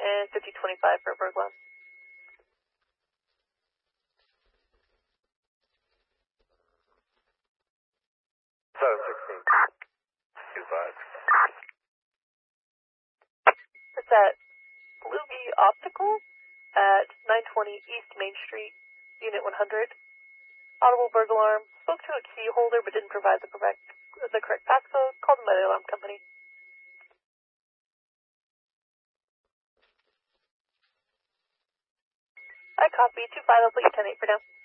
and 5025 for burglar. It's at Bluebee Optical at 920 East Main Street, Unit 100. Audible burglar alarm. Spoke to a key holder but didn't provide the correct passcode. Called them by the alarm company. I copy. 25, I'll put you 10-8 for now.